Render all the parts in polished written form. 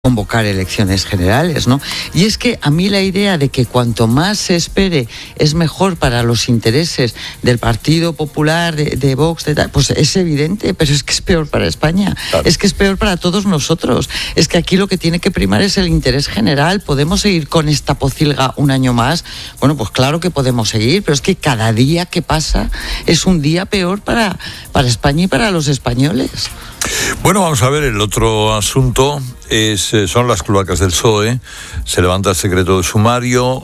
convocar elecciones generales, ¿no? Y es que a mí la idea de que cuanto más se espere es mejor para los intereses del Partido Popular, de Vox, pues es evidente, pero es que es peor para España, claro. Es que es peor para todos nosotros, es que aquí lo que tiene que primar es el interés general. ¿Podemos seguir con esta pocilga un año más? Bueno, pues claro que podemos seguir, pero es que cada día que pasa es un día peor para España y para los españoles. Bueno, vamos a ver, el otro asunto son las cloacas del PSOE. Se levanta el secreto de sumario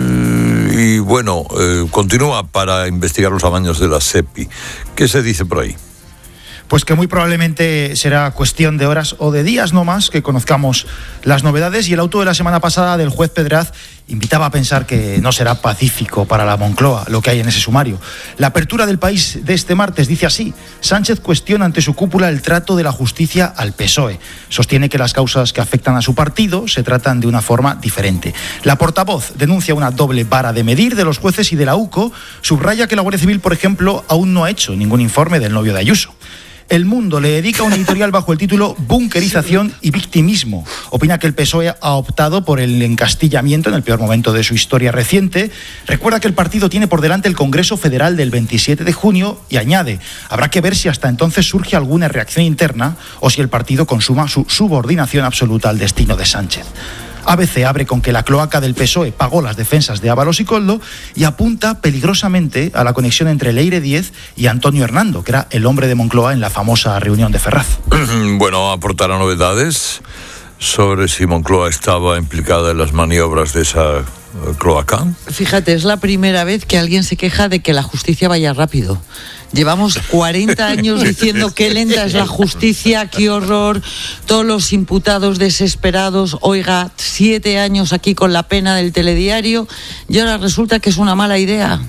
y bueno, continúa para investigar los amaños de la SEPI. ¿Qué se dice por ahí? Pues que muy probablemente será cuestión de horas o de días no más que conozcamos las novedades, y el auto de la semana pasada del juez Pedraz invitaba a pensar que no será pacífico para la Moncloa lo que hay en ese sumario. La apertura del País de este martes dice así: Sánchez cuestiona ante su cúpula el trato de la justicia al PSOE. Sostiene que las causas que afectan a su partido se tratan de una forma diferente. La portavoz denuncia una doble vara de medir de los jueces y de la UCO. Subraya que la Guardia Civil, por ejemplo, aún no ha hecho ningún informe del novio de Ayuso. El Mundo le dedica un editorial bajo el título Bunkerización y victimismo. Opina que el PSOE ha optado por el encastillamiento en el peor momento de su historia reciente. Recuerda que el partido tiene por delante el Congreso Federal del 27 de junio y añade: habrá que ver si hasta entonces surge alguna reacción interna o si el partido consuma su subordinación absoluta al destino de Sánchez. ABC abre con que la cloaca del PSOE pagó las defensas de Ábalos y Koldo y apunta peligrosamente a la conexión entre Leire Díez y Antonio Hernando, que era el hombre de Moncloa en la famosa reunión de Ferraz. Bueno, aportará novedades sobre si Moncloa estaba implicada en las maniobras de esa cloaca. Fíjate, es la primera vez que alguien se queja de que la justicia vaya rápido. Llevamos 40 años diciendo qué lenta es la justicia, qué horror, todos los imputados desesperados, oiga, 7 años aquí con la pena del telediario, y ahora resulta que es una mala idea.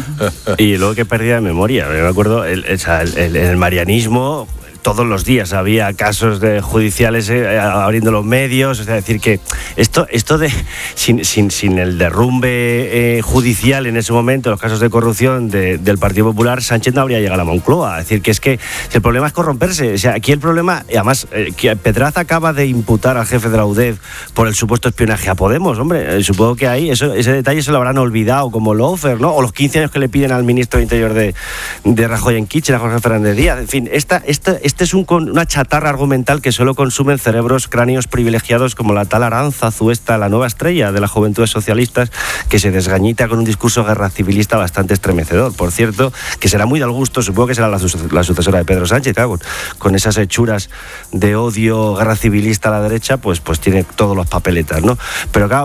Y luego que perdida de memoria, me acuerdo, el marianismo, todos los días había casos de judiciales abriendo los medios, es decir que esto de sin el derrumbe judicial en ese momento, los casos de corrupción del Partido Popular, Sánchez no habría llegado a la Moncloa. Es decir que es que el problema es corromperse. O sea, aquí el problema, y además que Pedraz acaba de imputar al jefe de la UDEF por el supuesto espionaje a Podemos. Hombre, supongo que ahí ese detalle se lo habrán olvidado, como Lofer, ¿no? O los 15 años que le piden al ministro de Interior de Rajoy en Kitchen, a Jorge Fernández Díaz. En fin, este es una chatarra argumental que solo consumen cerebros cráneos privilegiados como la tal Aránzazu, la nueva estrella de las juventudes socialistas, que se desgañita con un discurso guerra civilista bastante estremecedor. Por cierto, que será muy del gusto, supongo que será la sucesora de Pedro Sánchez, claro, con esas hechuras de odio guerra civilista a la derecha, pues tiene todos los papeletas, ¿no? Pero claro,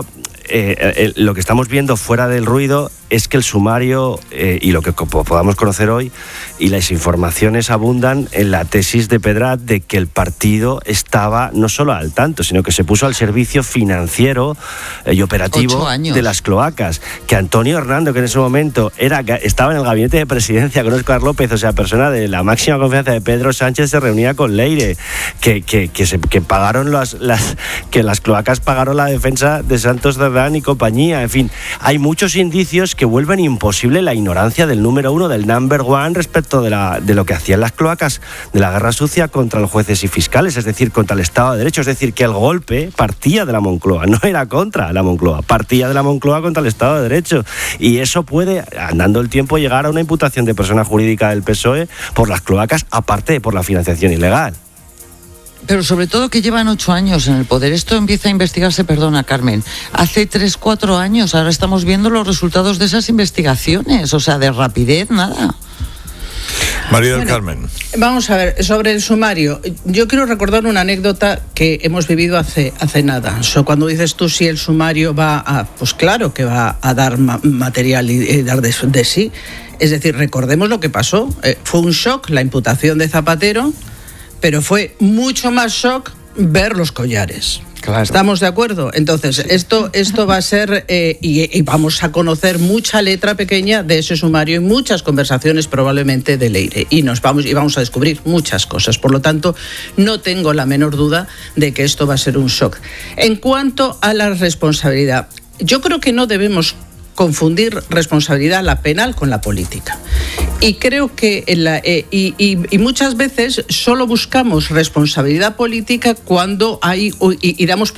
lo que estamos viendo fuera del ruido es que el sumario y lo que podamos conocer hoy y las informaciones abundan en la tesis de Pedraz de que el partido estaba no solo al tanto, sino que se puso al servicio financiero y operativo de las cloacas, que Antonio Hernando, que en ese momento estaba en el gabinete de presidencia con Óscar López, o sea, persona de la máxima confianza de Pedro Sánchez, se reunía con Leire, que pagaron que las cloacas pagaron la defensa de Santos Cerdán y compañía. En fin, hay muchos indicios que vuelven imposible la ignorancia del número uno, del number one, respecto de lo que hacían las cloacas de la guerra sucia contra los jueces y fiscales, es decir, contra el Estado de Derecho. Es decir, que el golpe partía de la Moncloa, no era contra la Moncloa, partía de la Moncloa contra el Estado de Derecho. Y eso puede, andando el tiempo, llegar a una imputación de persona jurídica del PSOE por las cloacas, aparte de por la financiación ilegal. Pero sobre todo que llevan 8 años en el poder. Esto empieza a investigarse, perdona Carmen, hace 3-4 años. Ahora estamos viendo los resultados de esas investigaciones. O sea, de rapidez, nada. María del Carmen. Vamos a ver, sobre el sumario. Yo quiero recordar una anécdota que hemos vivido hace nada. Cuando dices tú si el sumario va a... Pues claro que va a dar material y dar de sí. Es decir, recordemos lo que pasó. Fue un shock la imputación de Zapatero, pero fue mucho más shock ver los collares. Claro. ¿Estamos de acuerdo? Entonces, esto va a ser, y vamos a conocer mucha letra pequeña de ese sumario y muchas conversaciones probablemente de Leire. Y vamos a descubrir muchas cosas. Por lo tanto, no tengo la menor duda de que esto va a ser un shock. En cuanto a la responsabilidad, yo creo que no debemos confundir responsabilidad, la penal, con la política. Y creo que y muchas veces solo buscamos responsabilidad política cuando hay y damos